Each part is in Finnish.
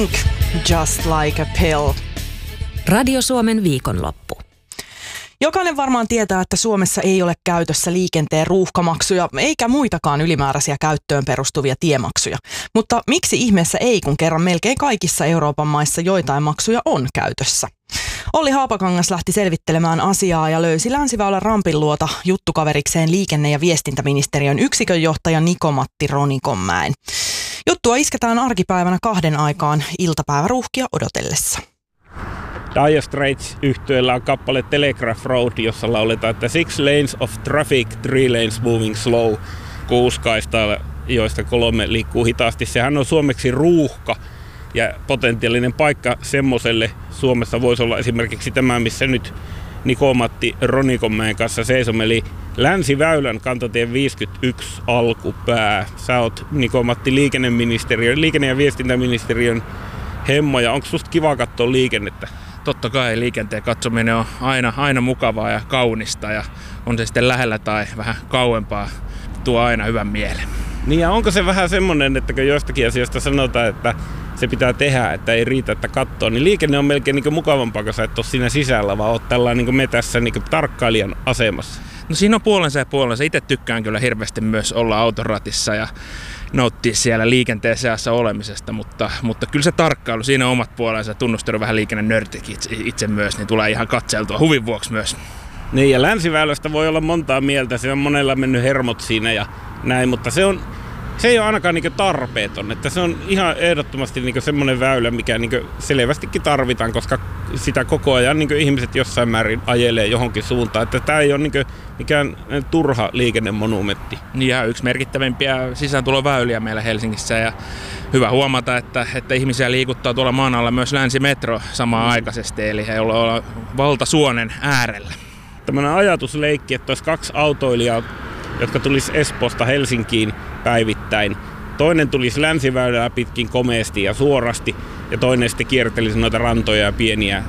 Just like a pill. Radio Suomen viikonloppu. Jokainen varmaan tietää, että Suomessa ei ole käytössä liikenteen ruuhkamaksuja eikä muitakaan ylimääräisiä käyttöön perustuvia tiemaksuja. Mutta miksi ihmeessä ei, kun kerran melkein kaikissa Euroopan maissa joitain maksuja on käytössä? Olli Haapakangas lähti selvittelemään asiaa ja löysi Länsiväylän rampin luota juttukaverikseen liikenne- ja viestintäministeriön yksikönjohtaja Niko-Matti Ronikonmäen. Juttua isketään arkipäivänä 2 aikaan iltapäiväruuhkia odotellessa. Dire Straits -yhtyeellä on kappale Telegraph Road, jossa lauletaan, että 6 lanes of traffic, 3 lanes moving slow. 6 kaistaa, joista 3 liikkuu hitaasti. Sehän on suomeksi ruuhka ja potentiaalinen paikka semmoselle Suomessa voisi olla esimerkiksi tämä, missä nyt Niko-Matti Ronikonmäen kanssa seisomme, eli Länsiväylän kantatie 51 alkupää. Sä oot, Niko-Matti, liikenne- ja viestintäministeriön hemmoja. Onko susta kiva katsoa liikennettä? Totta kai liikenteen katsominen on aina mukavaa ja kaunista, ja on se sitten lähellä tai vähän kauempaa, tuo aina hyvän mielen. Niin, ja onko se vähän semmoinen, että kun jostakin asiasta sanotaan, että se pitää tehdä, että ei riitä, että katsoo, niin liikenne on melkein niin mukavampaa, kun sä et ole siinä sisällä, vaan oot tällainen niin me tässä niin tarkkailijan asemassa. No siinä on puolensa ja puolensa. Itse tykkään kyllä hirveästi myös olla autoratissa ja nauttia siellä liikenteen seassa olemisesta, mutta kyllä se tarkkailu, siinä on omat puolensa, tunnustelu vähän liikennenörtikin itse myös, niin tulee ihan katseltua huvin vuoksi myös. Niin, ja Länsiväylästä voi olla montaa mieltä, se on monella mennyt hermot siinä ja näin, mutta se ei ole ainakaan niin tarpeeton, että se on ihan ehdottomasti niin semmoinen väylä, mikä niin selvästikin tarvitaan, koska sitä koko ajan niin ihmiset jossain määrin ajelee johonkin suuntaan, että tämä ei ole niin mikään turha liikennemonumentti. Ja yksi merkittävimpiä sisääntuloväyliä meillä Helsingissä, ja hyvä huomata, että ihmisiä liikuttaa tuolla maan alla myös Länsimetro samaan aikaisesti, eli he ollaan valtasuonen äärellä. Tämmöinen ajatusleikki, että olisi 2 autoilijaa, jotka tulisi Espoosta Helsinkiin päivittäin. Toinen tulisi Länsiväylää pitkin komeasti ja suorasti, ja toinen sitten kiertelisi noita rantoja ja pieniä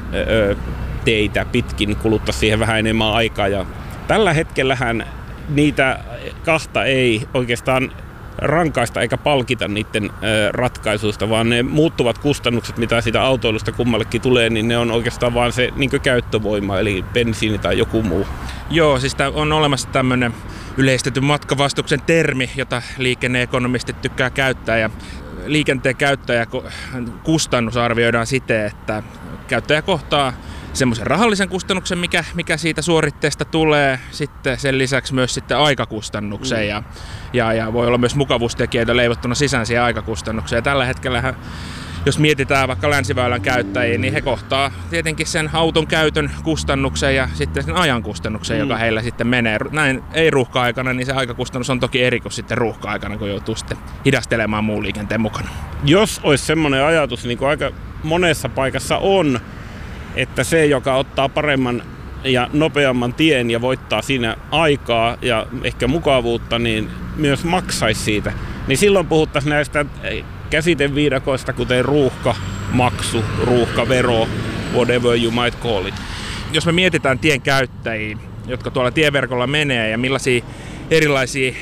teitä pitkin, kuluttaisi siihen vähän enemmän aikaa. Ja tällä hetkellähän niitä 2 ei oikeastaan rankaista eikä palkita niiden ratkaisuista, vaan ne muuttuvat kustannukset, mitä siitä autoilusta kummallekin tulee, niin ne on oikeastaan vaan se niin käyttövoima, eli bensiini tai joku muu. Joo, siis on olemassa tämmöinen yleistetyn matkavastuksen termi, jota liikenneekonomistit tykkää käyttää, ja liikenteen käyttäjäkustannus arvioidaan siten, että käyttäjä kohtaa semmoisen rahallisen kustannuksen, mikä siitä suoritteesta tulee, sitten sen lisäksi myös sitten aikakustannuksen ja voi olla myös mukavuustekijöitä leivottuna sisään siihen aikakustannukseen. Ja tällä hetkellä, jos mietitään vaikka Länsiväylän käyttäjiä, niin he kohtaa tietenkin sen auton käytön kustannuksen ja sitten sen ajan kustannuksen, joka heillä sitten menee. Näin ei ruuhka-aikana, niin se aikakustannus on toki eri kuin sitten ruuhka-aikana, kun joutuu sitten hidastelemaan muun liikenteen mukana. Jos olisi semmoinen ajatus, niin kuin aika monessa paikassa on, että se, joka ottaa paremman ja nopeamman tien ja voittaa siinä aikaa ja ehkä mukavuutta, niin myös maksaisi siitä. Niin silloin puhuttaisiin näistä käsiteviidakoista, kuten ruuhkamaksu, ruuhkavero, whatever you might call it. Jos me mietitään tien käyttäjiä, jotka tuolla tieverkolla menee ja millaisia erilaisia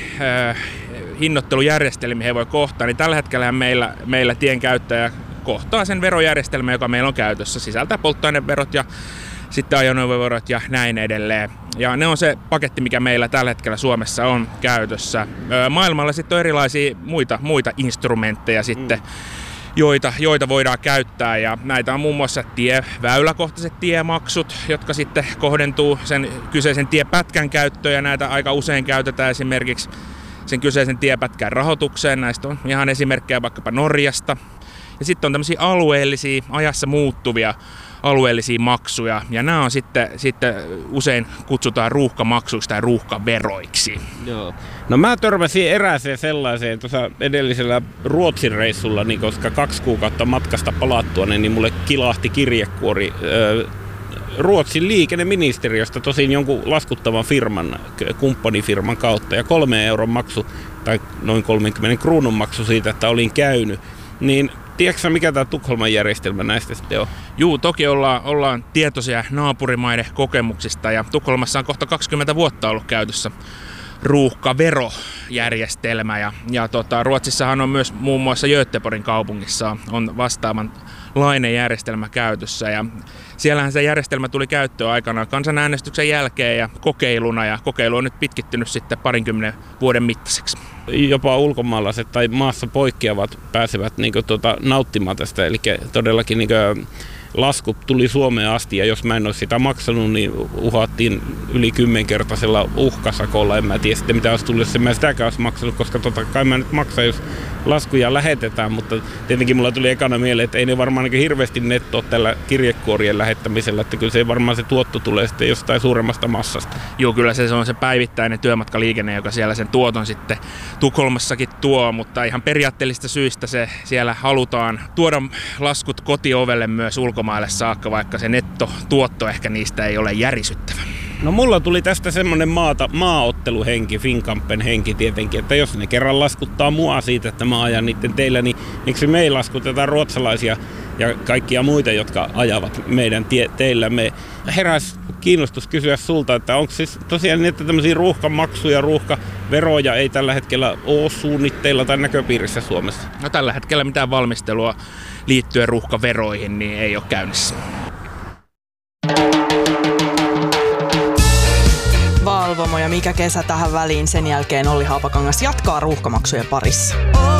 hinnoittelujärjestelmiä he voi kohtaa, niin tällä hetkellä meillä tien käyttäjä kohtaa sen verojärjestelmä, joka meillä on käytössä. Sisältää polttoaineverot ja sitten ajoneuvoverot ja näin edelleen. Ja ne on se paketti, mikä meillä tällä hetkellä Suomessa on käytössä. Maailmalla sitten on erilaisia muita instrumentteja sitten, joita voidaan käyttää. Ja näitä on muun muassa väyläkohtaiset tiemaksut, jotka sitten kohdentuu sen kyseisen tiepätkän käyttöön. Ja näitä aika usein käytetään esimerkiksi sen kyseisen tiepätkän rahoitukseen. Näistä on ihan esimerkkejä vaikkapa Norjasta. Ja sitten on tämmöisiä alueellisia, ajassa muuttuvia alueellisia maksuja, ja nämä on sitten usein kutsutaan ruuhkamaksuiksi tai ruuhkaveroiksi. Joo. No mä törmäsin erääseen sellaiseen tuossa edellisellä Ruotsin reissulla, niin koska 2 kuukautta matkasta palattua, niin mulle kilahti kirjekuori Ruotsin liikenneministeriöstä, tosin jonkun laskuttavan firman, kumppanifirman kautta, ja 3 euron maksu tai noin 30 kruunun maksu siitä, että olin käynyt. Niin tiedätkö mikä tämä Tukholman järjestelmä näistä sitten on? Juu, toki ollaan tietoisia naapurimaiden kokemuksista, ja Tukholmassa on kohta 20 vuotta ollut käytössä ruuhkaverojärjestelmä. Ruotsissahan on myös muun muassa Göteborgin kaupungissa on vastaavanlainen järjestelmä käytössä. Ja siellähän se järjestelmä tuli käyttöön aikanaan kansanäänestyksen jälkeen ja kokeiluna. Ja kokeilu on nyt pitkittynyt sitten 20 vuoden mittaiseksi. Jopa ulkomaalaiset tai maassa poikkeavat pääsevät nauttimaan tästä. Eli todellakin laskut tuli Suomeen asti, ja jos mä en olisi sitä maksanut, niin uhattiin yli 10-kertaisella uhkasakolla. En mä tiedä sitten, mitä olisi tullut, jos en mä sitäkään olisi maksanut, koska totta kai mä nyt maksan, jos laskuja lähetetään, mutta tietenkin mulla tuli ekana mieleen, että ei ne varmaan hirveästi nettoa tällä kirjekuorien lähettämisellä, että kyllä se varmaan se tuotto tulee sitten jostain suuremmasta massasta. Joo, kyllä se on se päivittäinen työmatkaliikenne, joka siellä sen tuoton sitten Tukholmassakin tuo, mutta ihan periaatteellista syistä se siellä halutaan tuoda laskut kotiovelle myös ulkomaille saakka, vaikka se nettotuotto ehkä niistä ei ole järisyttävä. No mulla tuli tästä semmoinen maaotteluhenki, Finnkampen henki tietenkin, että jos ne kerran laskuttaa mua siitä, että mä ajan niiden teillä, niin miksi me ei laskutetaan ruotsalaisia ja kaikkia muita, jotka ajavat meidän teillä. Me heräsi kiinnostus kysyä sulta, että onko siis tosiaan niin, että tämmöisiä ruuhkamaksuja, ruuhkaveroja ei tällä hetkellä ole suunnitteilla tai näköpiirissä Suomessa? No tällä hetkellä mitään valmistelua liittyen ruuhkaveroihin niin ei ole käynnissä. Valvomo ja mikä kesä tähän väliin, sen jälkeen Olli Haapakangas jatkaa ruuhkamaksujen parissa.